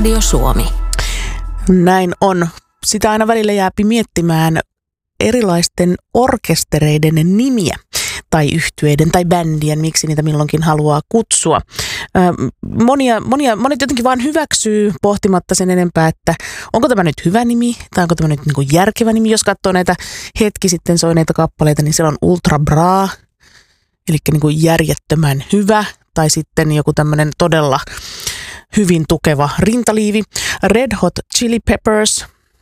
Radio Suomi. Näin on. Sitä aina välillä jääpi miettimään erilaisten orkestereiden nimiä tai yhtyeiden tai bändien, miksi niitä milloinkin haluaa kutsua. Monet jotenkin vaan hyväksyy pohtimatta sen enempää, että onko tämä nyt hyvä nimi tai onko tämä nyt niin kuin järkevä nimi. Jos katsoo näitä hetki sitten soineita kappaleita, niin siellä on Ultra Bra, eli niin kuin järjettömän hyvä, tai sitten joku tämmöinen todella hyvin tukeva rintaliivi. Red Hot Chili Peppers,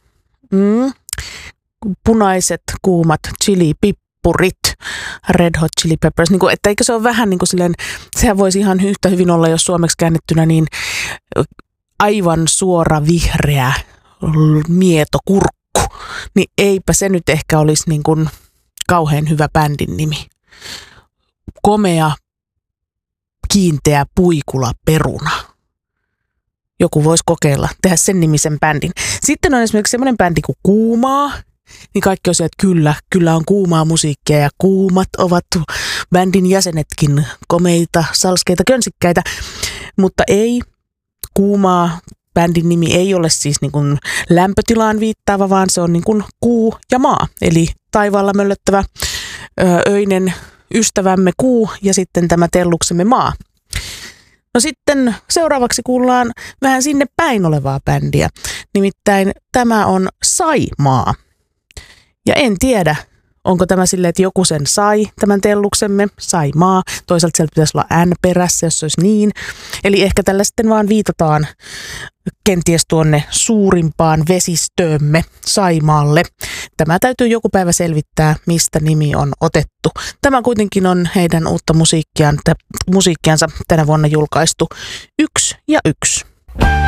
punaiset kuumat chilipippurit, Red Hot Chili Peppers. Niin kuin, että eikö se ole vähän niin kuin silleen, sehän voisi ihan yhtä hyvin olla, jos suomeksi käännettynä, niin aivan suora vihreä mietokurkku. Niin eipä se nyt ehkä olisi niin kuin kauhean hyvä bändin nimi. Komea, kiinteä puikula peruna. Joku voisi kokeilla, tehdä sen nimisen bändin. Sitten on esimerkiksi semmoinen bändi kuin Kuumaa. Niin kaikki on se, että kyllä on kuumaa musiikkia ja kuumat ovat bändin jäsenetkin komeita, salskeita, könsikkäitä. Mutta ei, Kuumaa bändin nimi ei ole siis niin kuin lämpötilaan viittaava, vaan se on niin kuin kuu ja maa. Eli taivaalla möllöttävä öinen ystävämme kuu ja sitten tämä telluksemme maa. No sitten seuraavaksi kuullaan vähän sinne päin olevaa bändiä. Nimittäin tämä on Saimaa. Ja en tiedä, onko tämä silleen, että joku sen sai, tämän telluksemme, Saimaa. Toisaalta sieltä pitäisi olla N perässä, jos se olisi niin. Eli ehkä tällä sitten vaan viitataan kenties tuonne suurimpaan vesistöömme Saimaalle. Tämä täytyy joku päivä selvittää, mistä nimi on otettu. Tämä kuitenkin on heidän uutta musiikkiansa tänä vuonna julkaistu 1 ja 1.